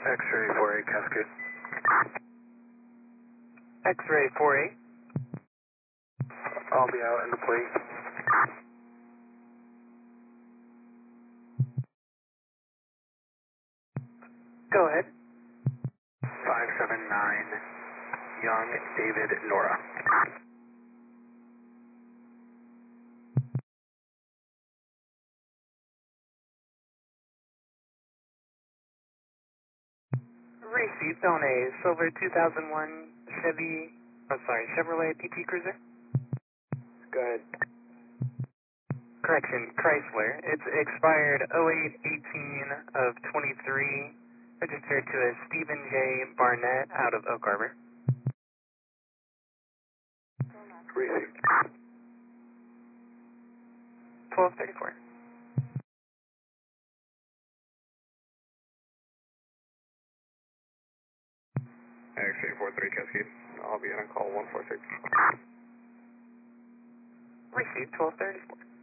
X-ray 48 Cascade. X-ray 48. I'll be out in the plate. Go ahead. 579 Young David Nora. Received on a silver 2001 Chevrolet PT Cruiser. Go ahead. Correction, Chrysler. It's expired 08/18 of 23, registered to a Stephen J. Barnett out of Oak Harbor. Received. 1234. X-ray 43 Cascade. I'll be on call 146. Received 1234.